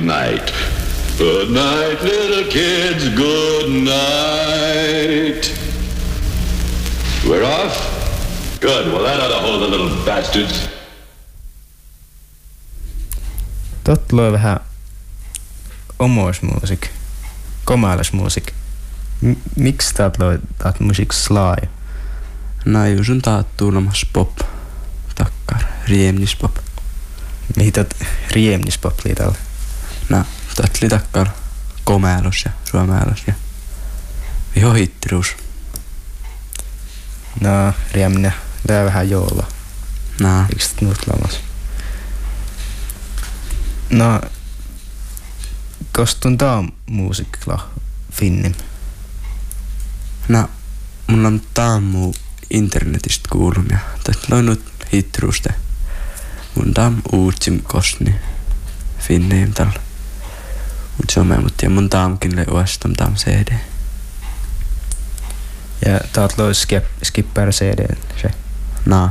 good night. Good night, little kids, good night. We're off? Good, well that ought to hold the little bastards. Tot loi vähän omoismuusik, komailasmuusik. Miksi taat loi taat musik slai? No just on taat tuulemas pop. Takkar, riemnispop. Mihin taat riemnispop liitalla? No, taat li takkar komailos ja suomailos ja viho hittiruus. No, riemne, lää vähän joolla. No. Eiks nuut lamas? No, kostun taa muusikla finnim? No, mulla on taammu internetistä kuulumia. Tästä noin nyt hitruuste. Mun taam uutsim kostni finnim tällä. Utsome, mutta mun taamkin le uastam taam CD. Ja taat loi skipper CD se? No.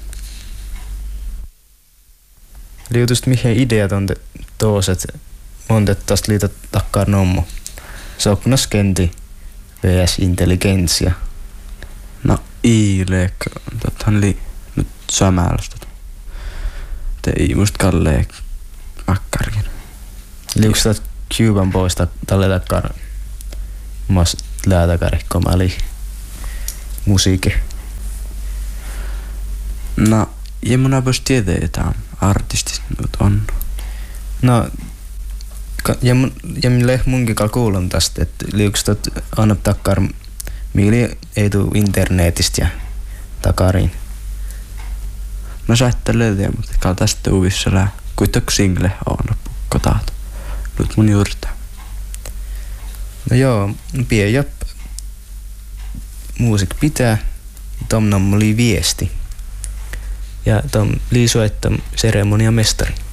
Liutust mihin ideat on tooset montet tästä liitot takkar nommo. Sopnas kenti vs intelligentsia. No iilek, tothan li nyt samälstä. Te ei musta kallee akkarkin. Liukstat Cuban poista tälle takkar mas läätäkarikkomali musiikki. No, ja mun apus tietää, että artistit nyt on. No, ja mille munkin kuulun tästä, että liukstat annab takkar mieli ei tuu internetistä ja takariin. No sä ette löytiä, mutta kai tästä uvissa lää. Kuitenkin single on kotaat. Nyt mun juurta. No joo, pie jop. Muusik pitää. Tom oli viesti. Ja tom liisuettam seremonia mestari.